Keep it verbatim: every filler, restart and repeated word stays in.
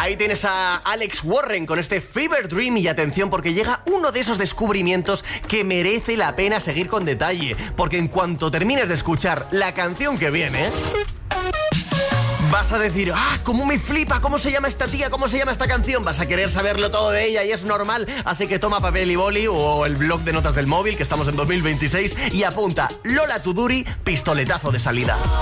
Ahí tienes a Alex Warren con este Fever Dream y atención porque llega uno de esos descubrimientos que merece la pena seguir con detalle, porque en cuanto termines de escuchar la canción que viene, vas a decir, ah, cómo me flipa, cómo se llama esta tía, cómo se llama esta canción. Vas a querer saberlo todo de ella y es normal, así que toma papel y boli o el blog de notas del móvil, que estamos en dos mil veintiséis, y apunta Lola Tuduri, pistoletazo de salida.